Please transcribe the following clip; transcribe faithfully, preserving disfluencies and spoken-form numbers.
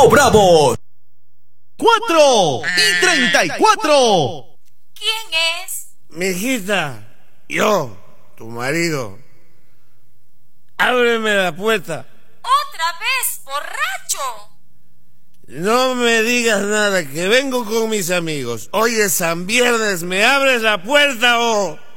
Bravo. Cuatro y treinta y cuatro. ¿Quién es? Mi hijita, yo, tu marido. Ábreme la puerta. ¿Otra vez, borracho? No me digas nada, que vengo con mis amigos. Hoy es San Viernes, ¿me abres la puerta o...?